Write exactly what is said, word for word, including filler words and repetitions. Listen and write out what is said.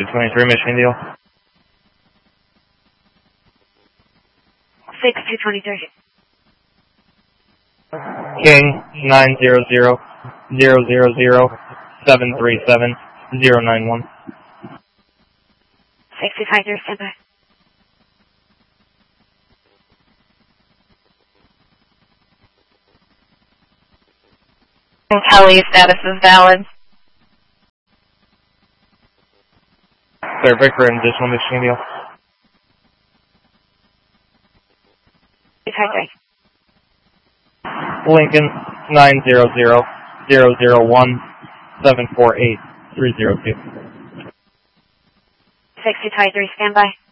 twenty-three, Michigan Deal. six two twenty-three. King nine zero zero zero zero zero seven three seven zero nine one. six two twenty-three, stand by. Kelly, status is valid. Clear Victor, additional Michigan Deal. two twenty-three. Lincoln nine zero zero zero zero one seven four eight three zero two. six two twenty-three, stand by.